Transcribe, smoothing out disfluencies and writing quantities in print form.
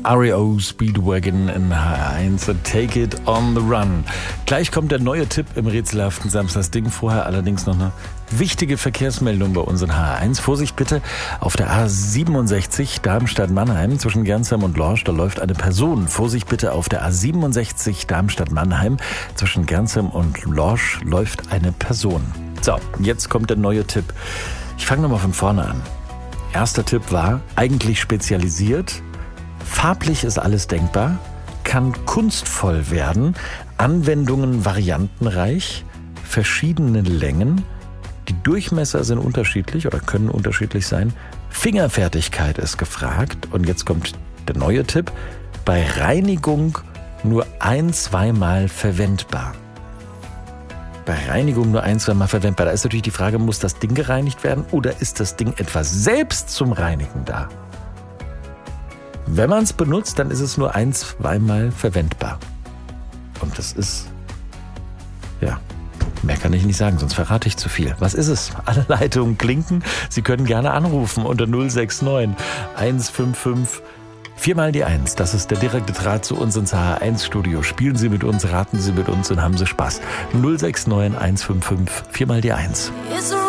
REO Speedwagon in H1 und Take It on the Run. Gleich kommt der neue Tipp im rätselhaften Samstagsding. Vorher allerdings noch eine wichtige Verkehrsmeldung bei uns in H1. Vorsicht bitte, auf der A67 Darmstadt-Mannheim zwischen Gernsheim und Lorsch, da läuft eine Person. Vorsicht bitte, auf der A67 Darmstadt-Mannheim zwischen Gernsheim und Lorsch läuft eine Person. So, jetzt kommt der neue Tipp. Ich fange nochmal von vorne an. Erster Tipp war, eigentlich spezialisiert, farblich ist alles denkbar, kann kunstvoll werden, Anwendungen variantenreich, verschiedene Längen, die Durchmesser sind unterschiedlich oder können unterschiedlich sein, Fingerfertigkeit ist gefragt und jetzt kommt der neue Tipp, bei Reinigung nur 1-2 Mal verwendbar. Bei Reinigung nur 1-2 Mal verwendbar. Da ist natürlich die Frage, muss das Ding gereinigt werden oder ist das Ding etwa selbst zum Reinigen da? Wenn man es benutzt, dann ist es nur 1-2 Mal verwendbar. Und das ist, ja, mehr kann ich nicht sagen, sonst verrate ich zu viel. Was ist es? Alle Leitungen klinken. Sie können gerne anrufen unter 069 155 4 mal die 1, das ist der direkte Draht zu uns ins H1-Studio. Spielen Sie mit uns, raten Sie mit uns und haben Sie Spaß. 069 155 4 mal die 1.